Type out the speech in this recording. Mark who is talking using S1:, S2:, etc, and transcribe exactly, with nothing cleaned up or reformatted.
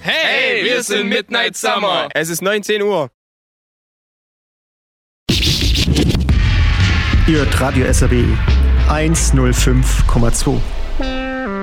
S1: Hey, wir sind Midnight Summer.
S2: Es ist neunzehn Uhr.
S3: Ihr hört Radio S R B hundertfünf Komma zwei.